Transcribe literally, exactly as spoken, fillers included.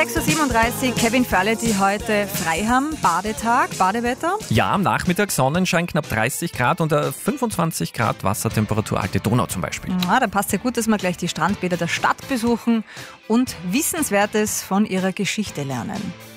sechs Uhr siebenunddreißig, Kevin, für alle, die heute frei haben, Badetag, Badewetter. Ja, am Nachmittag Sonnenschein, knapp dreißig Grad und fünfundzwanzig Grad Wassertemperatur, alte Donau zum Beispiel. Ja, dann passt ja gut, dass wir gleich die Strandbäder der Stadt besuchen und Wissenswertes von ihrer Geschichte lernen.